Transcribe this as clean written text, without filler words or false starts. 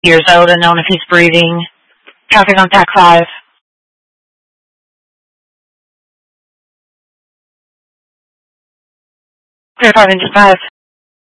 Years old, unknown if he's breathing. Traffic on TAC 5. Clear 5 engine 5.